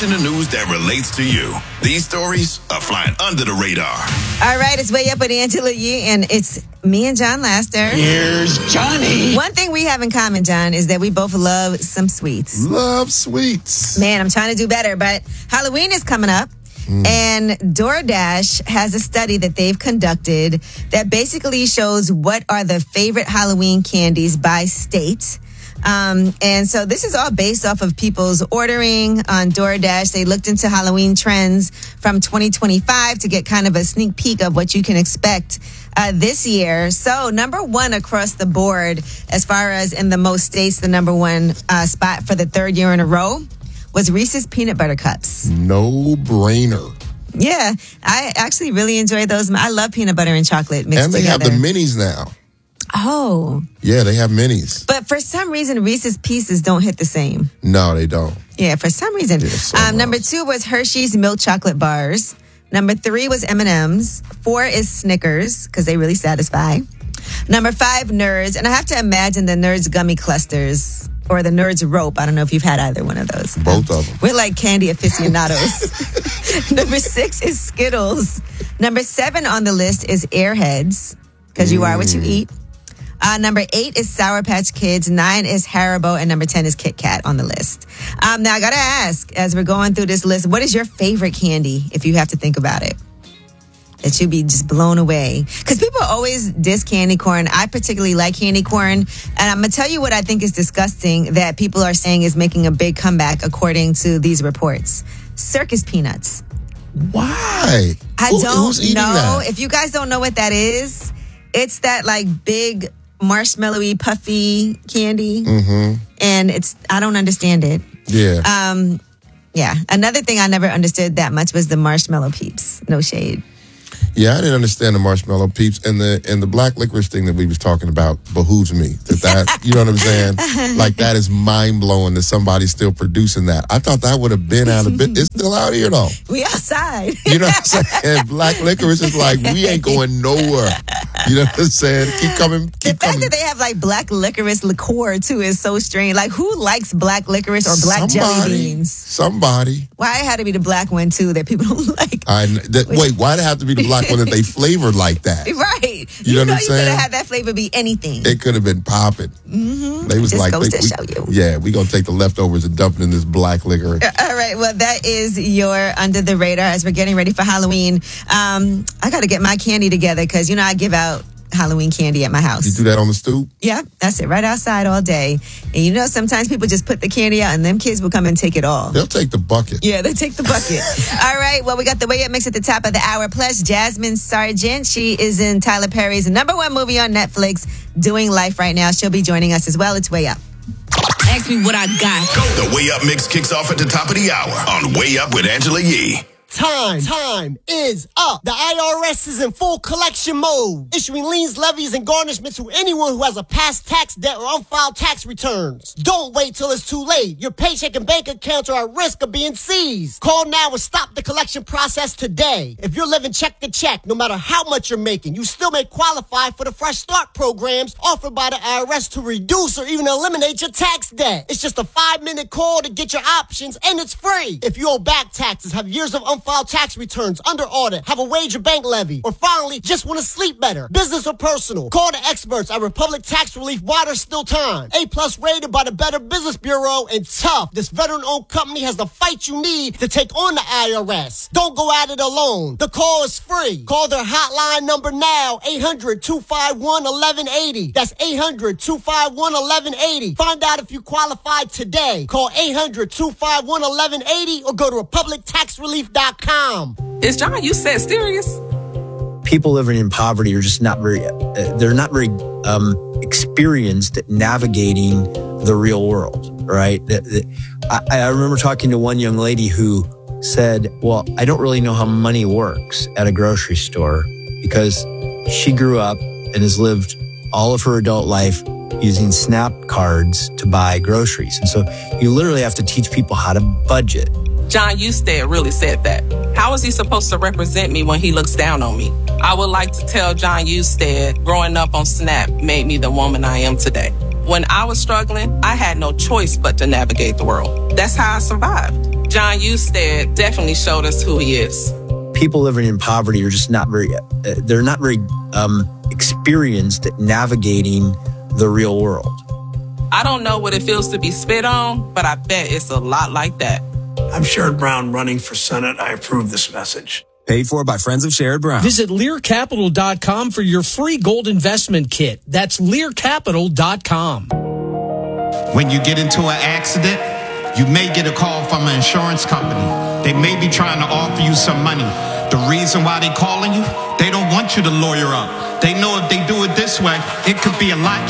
in the news that relates to you. These stories are flying under the radar. All right, it's Way Up with Angela Yee, and it's me and John Laster. Here's Johnny. One thing we have in common, John, is that we both love some sweets. Love sweets. Man, I'm trying to do better, but Halloween is coming up. And DoorDash has a study that they've conducted that basically shows what are the favorite Halloween candies by state. And so this is all based off of people's ordering on DoorDash. They looked into Halloween trends from 2025 to get kind of a sneak peek of what you can expect this year. So number one across the board, as far as in the most states, the number one spot for the third year in a row was Reese's Peanut Butter Cups. No brainer. Yeah, I actually really enjoy those. I love peanut butter and chocolate mixed And they together. have the minis now. Oh. Yeah, they have minis. But for some reason, Reese's Pieces don't hit the same. No, they don't. Yeah, for some reason. Number 2 was Hershey's Milk Chocolate Bars. Number 3 was M&M's. 4 is Snickers, because they really satisfy. Number 5, Nerds. And I have to imagine the Nerds Gummy Clusters or the Nerds Rope. I don't know if you've had either one of those. Both of them. We're like candy aficionados. Number 6 is Skittles. Number 7 on the list is Airheads, because you are what you eat. Number 8 is Sour Patch Kids. 9 is Haribo. And number 10 is Kit Kat on the list. Now, I got to ask, as we're going through this list, what is your favorite candy, if you have to think about it? That you'd be just blown away. Because people always diss candy corn. I particularly like candy corn. And I'm going to tell you what I think is disgusting that people are saying is making a big comeback according to these reports. Circus peanuts. Why? Who's eating know. that? If you guys don't know what that is, it's that like big marshmallowy puffy candy. Mm-hmm. And I don't understand it. Yeah. Yeah. Another thing I never understood that much was the marshmallow peeps. No shade. Yeah, I didn't understand the marshmallow peeps and the black licorice thing that we was talking about behooves me. That you know what I'm saying? Like that is mind blowing that somebody's still producing that. I thought that would have been out of bit. It's still out here though. We outside. You know what I'm saying? Black licorice is like we ain't going nowhere. You know what I'm saying? Keep coming. The fact that they have like black licorice liqueur too is so strange. Like who likes black licorice or black jelly beans? Somebody. Why it had to be the black one too that people don't like? Wait, why'd it have to be the black one that they flavored like that? Right. You know what I'm saying? You could have had that flavor be anything. It could have been popping. Mm-hmm. They was Just like, goes to show you. Yeah, we gonna take the leftovers and dump it in this black liquor. All right. Well, that is your Under the Radar as we're getting ready for Halloween. I got to get my candy together because I give out Halloween candy at my house. You do that on the stoop? Yeah, that's it. Right outside all day. And sometimes people just put the candy out and them kids will come and take it all. They'll take the bucket. Yeah, they take the bucket. All right. Well, we got the Way Up mix at the top of the hour. Plus, Jasmine Sargent. She is in Tyler Perry's #1 movie on Netflix, Doing Life right now. She'll be joining us as well. It's Way Up. Ask me what I got. The Way Up mix kicks off at the top of the hour on Way Up with Angela Yee. Time is up. The IRS is in full collection mode, issuing liens, levies, and garnishments to anyone who has a past tax debt or unfiled tax returns. Don't wait till it's too late. Your paycheck and bank accounts are at risk of being seized. Call now and stop the collection process today. If you're living check to check, no matter how much you're making, you still may qualify for the Fresh Start programs offered by the IRS to reduce or even eliminate your tax debt. It's just a 5-minute call to get your options, and it's free. If you owe back taxes, have years of unfiled tax returns, under audit, have a wage or bank levy, or finally just want to sleep better, business or personal, call the experts at Republic Tax Relief while there's still time. A+ rated by the Better Business Bureau, and tough. This veteran-owned company has the fight you need to take on the IRS. Don't go at it alone. The call is free. Call their hotline number now, 800-251-1180. That's 800-251-1180. Find out if you qualify today. Call 800-251-1180 or go to republictaxrelief.com. Is John, you said serious? People living in poverty are just not very experienced at navigating the real world, right? I remember talking to one young lady who said, well, I don't really know how money works at a grocery store because she grew up and has lived all of her adult life using SNAP cards to buy groceries. And so you literally have to teach people how to budget. John Husted really said that. How is he supposed to represent me when he looks down on me? I would like to tell John Husted, growing up on SNAP made me the woman I am today. When I was struggling, I had no choice but to navigate the world. That's how I survived. John Husted definitely showed us who he is. People living in poverty are just not very, they're not very experienced at navigating the real world. I don't know what it feels to be spit on, but I bet it's a lot like that. I'm Sherrod Brown running for Senate. I approve this message. Paid for by Friends of Sherrod Brown. Visit LearCapital.com for your free gold investment kit. That's LearCapital.com. When you get into an accident, you may get a call from an insurance company. They may be trying to offer you some money. The reason why they're calling you, they don't want you to lawyer up. They know if they do it this way, it could be a lot